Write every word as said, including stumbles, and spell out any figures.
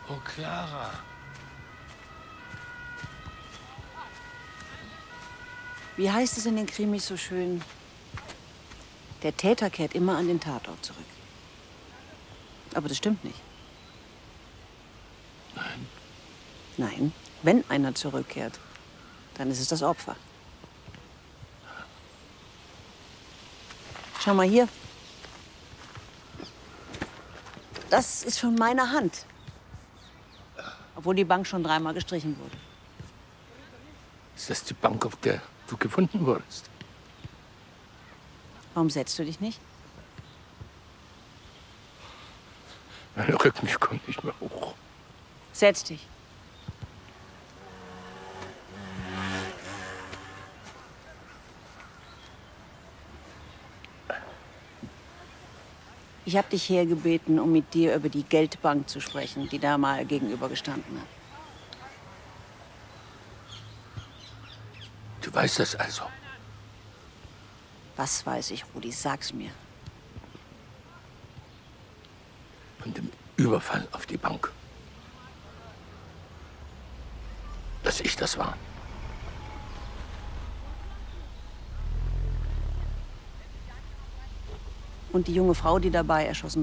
Oh, Clara. Wie heißt es in den Krimis so schön? Der Täter kehrt immer an den Tatort zurück. Aber das stimmt nicht. Nein. Nein, wenn einer zurückkehrt, dann ist es das Opfer. Schau mal hier. Das ist von meiner Hand. Obwohl die Bank schon dreimal gestrichen wurde. Ist das die Bank, auf der du gefunden wurdest? Warum setzt du dich nicht? Mein Rücken kommt nicht mehr hoch. Setz dich. Ich habe dich hergebeten, um mit dir über die Geldbank zu sprechen, die da mal gegenüber gestanden hat. Du weißt das also? Was weiß ich, Rudi? Sag's mir. Von dem Überfall auf die Bank. Dass ich das war. Und die junge Frau, die dabei erschossen